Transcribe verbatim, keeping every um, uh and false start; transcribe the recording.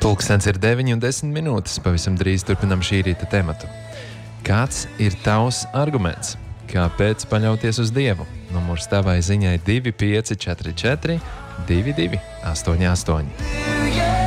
Pulkstens ir deviņi un desmit minūtes. Pavisam drīz turpinam šī rīta tematu. Kāds ir tavs arguments? Kāpēc paļauties uz Dievu? Numurs tavai ziņai divi pieci četri četri divi divi astoņi astoņi.